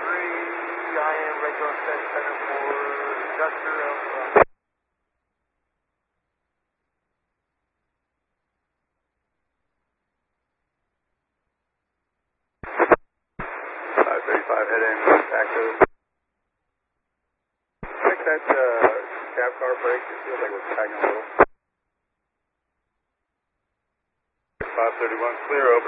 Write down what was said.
I am regular center for Dr. Alpha. 535 head in, active. Check that cab car brake, it feels like it's tagging a little. 531 clear, open.